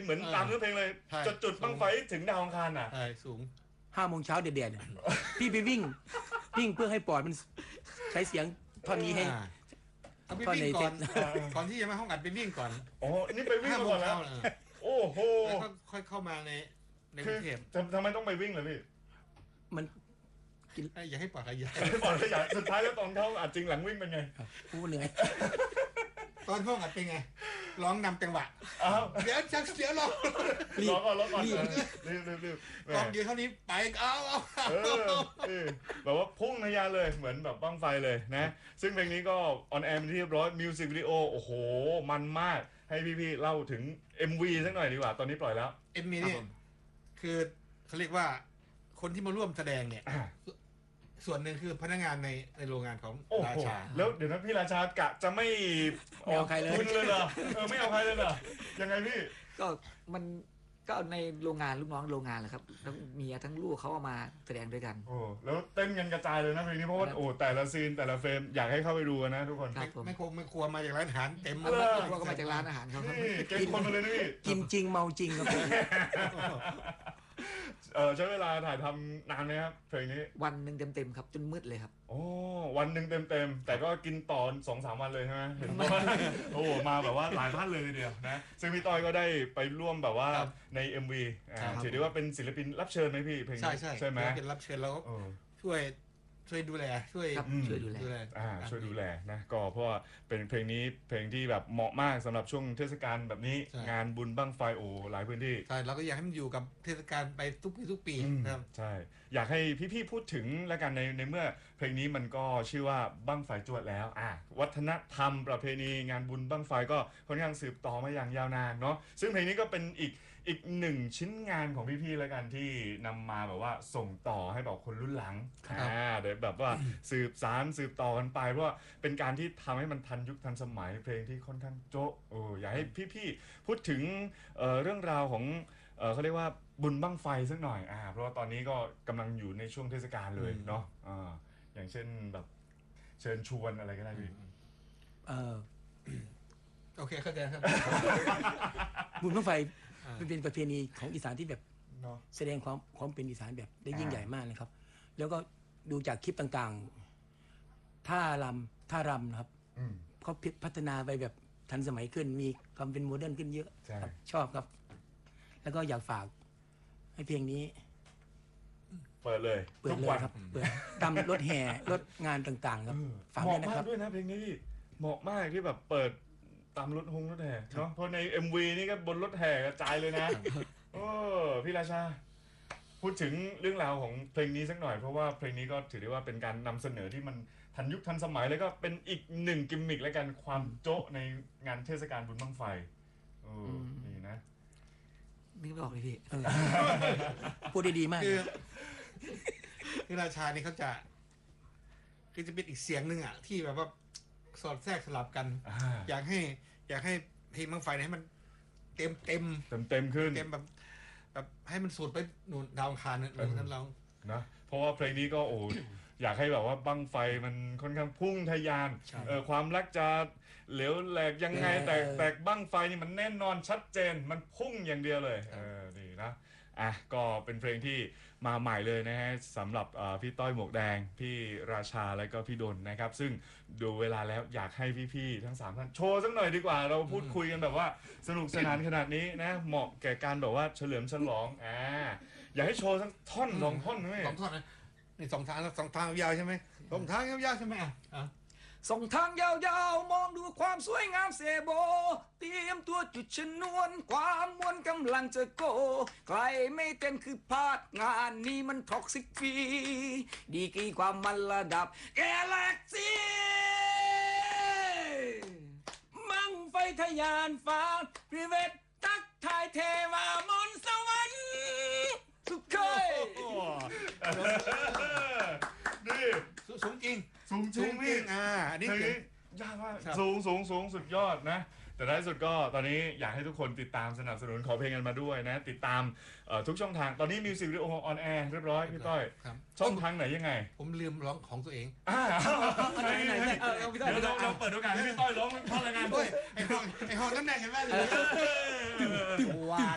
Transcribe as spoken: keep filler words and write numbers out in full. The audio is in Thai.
เหมือนตามเนื้อเพลงเลยจะจุดบั้งไฟถึงดาวอังคารอ่ะใช่สูงห้าโมงเช้าเด็ดๆพี่ไปวิ่งวิ่งเพื่อให้ปอดมันใช้เสียงท่อนนี้ให้เขาไปวิ่งก่อนก่อนที่จะมาห้องอัดไปวิ่งก่อนอ๋อนี่ไปวิ่งก่อนแล้วโอ้โหแล้วก็ค่อยเข้ามาในในกรุงเทพทำไมต้องไปวิ่งเลยพี่มันอย่าให้ปอดขยายปอดขยายสุดท้ายแล้วตอนเข้าอัดจริงหลังวิ่งเป็นไงกูเหนื่อยตอนห้องอัดเป็นไงร้องนำจังหวะเดี๋ยวชักเสียร้องร้องก่อนร้องก่อนรีบรีบรีบกองเดียวเท่านี้ไปเอาแบบว่าพุ่งทะยานเลยเหมือนแบบบั้งไฟเลยนะซึ่งเพลงนี้ก็ออนแอร์เป็นที่เรียบร้อยมิวสิกวิดีโอโอ้โหมันมากให้พี่ๆเล่าถึง เอ็ม วี สักหน่อยดีกว่าตอนนี้ปล่อยแล้วเอ็ม วี นี่คือเขาเรียกว่าคนที่มาร่วมแสดงเนี่ยส่วนหนึ่งคือพนักงานในในโรงงานของราชาแล้วเดี๋ยวนะพี่ราชากะจะไม่เอาใครเลยคุณเลยเหรอเออไม่เอาใครเลยเหรอยังไงพี่ก็มันก็ในโรงงานลูกน้องโรงงานแหละครับแล้วมีทั้งลูกเขาเอามาแสดงด้วยกันโอ้แล้วเต้นกันกระจายเลยนะเพลงนี้เพราะว่าโอ้แต่ละซีนแต่ละเฟรมอยากให้เข้าไปดูนะทุกคนไม่คงไม่ครัวมาจากร้านอาหารเต็มเลยครัวก็มาจากร้านอาหารเขาเก่งคนมาเลยนี่กินจริงเมาจริงครับเออใช้เวลาถ่ายทำนานไหมครับเพลงนี้วันหนึ่งเต็มๆครับจนมืดเลยครับโอ้วันหนึ่งเต็มๆแต่ก็กินต่อสองสามวันเลยใช่ไหมเห็นว่าโอ้มาแบบว่าหลายท่านเลยทีเดียวนะซึ่งพี่ต้อยก็ได้ไปร่วมแบบว่าใน เอ็ม วี ถือได้ว่าเป็นศิลปินรับเชิญไหมพี่เพลงนี้ใช่ใช่ใช่ไหมเป็นรับเชิญแล้วช่วยช่วยดูแลช่วยช่วยดูแลอ่าช่วยดูแลนะก็เพราะว่าเป็นเพลงนี้เพลงที่แบบเหมาะมากสำหรับช่วงเทศกาลแบบนี้งานบุญบั้งไฟโอ้หลายพื้นที่ใช่เราก็อยากให้มันอยู่กับเทศกาลไปทุกปีทุกปีนะครับใช่อยากให้พี่ๆพูดถึงแล้วกันในในเมื่อเพลงนี้มันก็ชื่อว่าบั้งไฟจวดแล้วอ่าวัฒนธรรมประเพณีงานบุญบั้งไฟก็ค่อนข้างสืบต่อมาอย่างยาวนานเนาะซึ่งเพลงนี้ก็เป็นอีกอีกหนึ่งชิ้นงานของพี่ๆแล้วกันที่นำมาแบบว่าส่งต่อให้แบบคนรุ่นหลังอ่าเดี๋ยวแบบว่าสืบสารสืบต่อกันไปเพราะว่าเป็นการที่ทำให้มันทันยุคทันสมัยเพลงที่ค่อนข้างโจ๊ะโอ้อยากให้พี่ๆพูดถึง เ, เรื่องราวของ เ, เขาเรียกว่าบุญบั้งไฟสักหน่อยอ่าเพราะว่าตอนนี้ก็กำลังอยู่ในช่วงเทศกาลเลยเนาะอ่าอย่างเช่นแบบเชิญชวนอะไรก็ได้พี่เออโอเคเข้าใจครับบุญบั้งไฟมันเป็นประเพณีของอีสานที่แบบแสดงความความเป็นอีสานแบบได้ยิ่งใหญ่มากนะครับแล้วก็ดูจากคลิปต่างๆท่ารำท่ารำนะครับเขาพัฒนาไปแบบทันสมัยขึ้นมีความเป็นโมเดิร์นขึ้นเยอะชอบครับแล้วก็อยากฝากให้เพลงนี้เปิดเลยเปิดเลยครับเปิดตามรถแห่รถงานต่างๆครับฝากด้วยนะครับเหมาะมากด้วยนะเพลงนี้เหมาะมากที่แบบเปิดตามรถฮงรถแห่เนาะเพราะใน เอ็ม วี นี่ก็บนรถแห่กระจายเลยนะโอ้พี่ราชาพูดถึงเรื่องราวของเพลงนี้สักหน่อยเพราะว่าเพลงนี้ก็ถือได้ว่าเป็นการนำเสนอที่มันทันยุคทันสมัยแล้วก็เป็นอีกหนึ่งกิมมิคและกันความโจ๊ะในงานเทศกาลบุญบั้งไฟโอ้นี่นะนึกไม่ออกเลยพี่พูดดีๆมากคือคือราชานี่เขาจะคือจะเป็นอีกเสียงหนึ่งอ่ะที่แบบว่าสอดแทรกสลับกันอยากให้อยากให้เพลงบั้งไฟให้มันเต็มเต็มเต็มเต็มขึ้นเต็มแบบแบบให้มันสูดไปหนุนดาวอังคารนั่นเรานะเพราะว่าเพลงนี้ก็โอ้อยากให้แบบว่าบั้งไฟมันค่อนข้างพุ่งทะยานเออความรักจะเหลวแหลกยังไงแต่แต่บั้งไฟนี่มันแน่นอนชัดเจนมันพุ่งอย่างเดียวเลยเออดีนะอ่ะก็เป็นเพลงที่มาใหม่เลยนะฮะสำหรับพี่ต้อยหมวกแดงพี่ราชาและก็พี่ดนนะครับซึ่งดูเวลาแล้วอยากให้พี่ๆทั้งสามท่านโชว์สักหน่อยดีกว่าเราพูดคุยกันแบบว่าสนุกสนานขนาดนี้นะเหมาะแก่การแบบว่าเฉลิมฉลองอ่าอยากให้โชว์สักท่อนสองท่อนไหมสองท่อนนะนี่สองทางสองทางยาวใช่ไหมสองทางยาวๆใช่ไหมอ่ะส่องทางยาวๆมองดูความสวยงามเสโบเตรียมตัวจุดชนวนความมวลกำลังจะโกใครไม่เต้นคือพลาดงานนี้มันท็อกซิกฟรีดีกรีความมันระดับแกลเล็กซี่บั้งไฟทะยานฟ้าพริเวททักทายเทวามนต์สวรรค์สุขเคยนี่สูงจริงสูงจริงพี่อ่าอันนี้ยากมากสูงสูงสูงสุดยอดนะแต่ท้ายสุดก็ตอนนี้อยากให้ทุกคนติดตามสนับสนุนขอเพลงกันมาด้วยนะติดตามทุกช่องทางตอนนี้มิวสิกวิดีโอออนแอร์เรียบร้อยพี่ต้อยช่องทางไหนยังไงผมลืมร้องของตัวเองอ่าไหนไหนเราเปิดโอกาสให้พี่ต้อยร้องท่อนรายงานด้วยไอ้ห้องไอ้ห้องนั่นแหละเห็นไหม